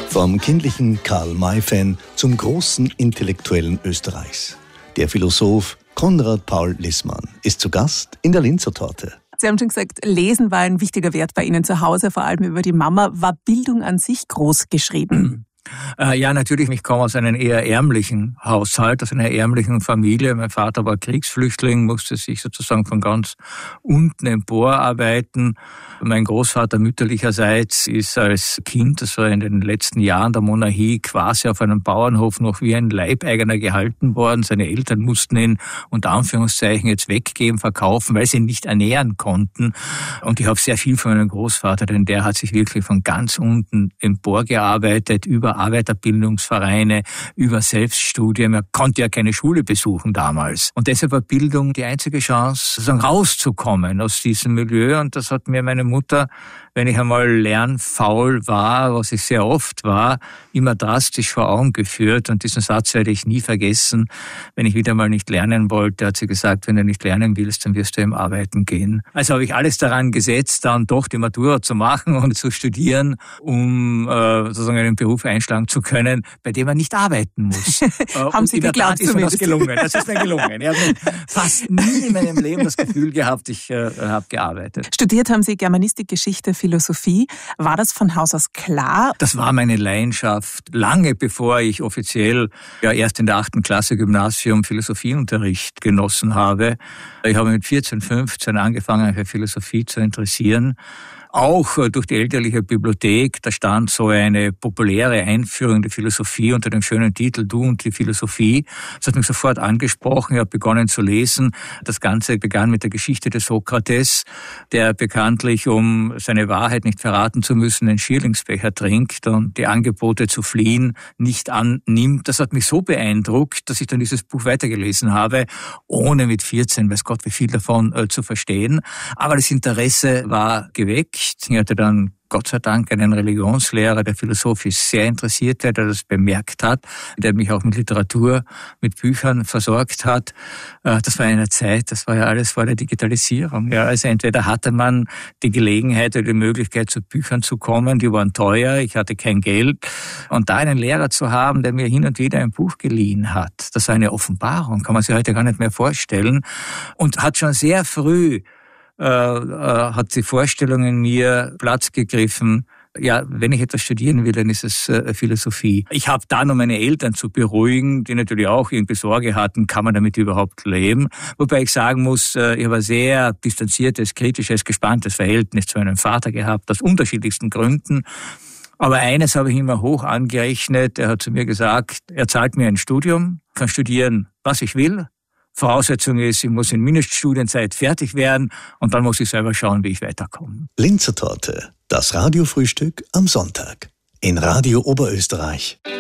Vom kindlichen Karl-May-Fan zum großen Intellektuellen Österreichs. Der Philosoph Konrad Paul Lissmann ist zu Gast in der Linzer Torte. Sie haben schon gesagt, Lesen war ein wichtiger Wert bei Ihnen zu Hause, vor allem über die Mama. War Bildung an sich groß geschrieben? Ja, natürlich. Ich komme aus einem eher ärmlichen Haushalt, aus einer ärmlichen Familie. Mein Vater war Kriegsflüchtling, musste sich sozusagen von ganz unten emporarbeiten. Mein Großvater mütterlicherseits ist als Kind, also in den letzten Jahren der Monarchie, quasi auf einem Bauernhof noch wie ein Leibeigener gehalten worden. Seine Eltern mussten ihn unter Anführungszeichen jetzt weggeben, verkaufen, weil sie ihn nicht ernähren konnten. Und ich habe sehr viel von meinem Großvater, denn der hat sich wirklich von ganz unten emporgearbeitet, über Arbeiterbildungsvereine, über Selbststudien. Er konnte ja keine Schule besuchen damals. Und deshalb war Bildung die einzige Chance, sozusagen rauszukommen aus diesem Milieu. Und das hat mir meine Mutter, wenn ich einmal lernfaul war, was ich sehr oft war, immer drastisch vor Augen geführt. Und diesen Satz werde ich nie vergessen. Wenn ich wieder mal nicht lernen wollte, hat sie gesagt, wenn du nicht lernen willst, dann wirst du eben arbeiten gehen. Also habe ich alles daran gesetzt, dann doch die Matura zu machen und zu studieren, um sozusagen einen Beruf einschlagen zu können, bei dem man nicht arbeiten muss. Haben Sie geglaubt zumindest? Ist mir das gelungen. Das ist mir gelungen. Ich habe fast nie in meinem Leben das Gefühl gehabt, ich habe gearbeitet. Studiert haben Sie Germanistik, Geschichte, Philosophie. War das von Haus aus klar? Das war meine Leidenschaft, lange bevor ich offiziell erst in der 8. Klasse Gymnasium Philosophieunterricht genossen habe. Ich habe mit 14, 15 angefangen, mich für Philosophie zu interessieren. Auch durch die elterliche Bibliothek, da stand so eine populäre Einführung in die Philosophie unter dem schönen Titel Du und die Philosophie. Das hat mich sofort angesprochen, ich habe begonnen zu lesen. Das Ganze begann mit der Geschichte des Sokrates, der bekanntlich, um seine Wahrheit nicht verraten zu müssen, einen Schierlingsbecher trinkt und die Angebote zu fliehen nicht annimmt. Das hat mich so beeindruckt, dass ich dann dieses Buch weitergelesen habe, ohne mit 14, weiß Gott wie viel davon zu verstehen. Aber das Interesse war geweckt. Ich hatte dann Gott sei Dank einen Religionslehrer, der philosophisch sehr interessiert war, der das bemerkt hat, der mich auch mit Literatur, mit Büchern versorgt hat. Das war eine Zeit, das war ja alles vor der Digitalisierung. Ja, also entweder hatte man die Gelegenheit oder die Möglichkeit, zu Büchern zu kommen, die waren teuer, ich hatte kein Geld. Und da einen Lehrer zu haben, der mir hin und wieder ein Buch geliehen hat, das war eine Offenbarung, kann man sich heute gar nicht mehr vorstellen. Und hat schon sehr früh hat die Vorstellung in mir Platz gegriffen, ja, wenn ich etwas studieren will, dann ist es Philosophie. Ich habe dann, um meine Eltern zu beruhigen, die natürlich auch irgendwie Sorge hatten, kann man damit überhaupt leben? Wobei ich sagen muss, ich habe ein sehr distanziertes, kritisches, gespanntes Verhältnis zu meinem Vater gehabt, aus unterschiedlichsten Gründen. Aber eines habe ich immer hoch angerechnet. Er hat zu mir gesagt, er zahlt mir ein Studium, kann studieren, was ich will. Voraussetzung ist, ich muss in Mindeststudienzeit fertig werden und dann muss ich selber schauen, wie ich weiterkomme. Linzer Torte, das Radiofrühstück am Sonntag in Radio Oberösterreich.